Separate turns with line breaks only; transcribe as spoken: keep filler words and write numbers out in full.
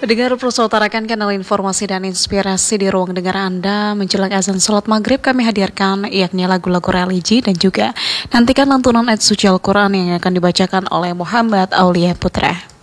Pendengar Pulsa utarakan kanal informasi dan inspirasi di ruang dengar Anda menjelang azan sholat maghrib kami hadirkan yakni lagu-lagu religi dan juga nantikan lantunan ayat suci Al-Quran yang akan dibacakan oleh Muhammad Aulia Putra.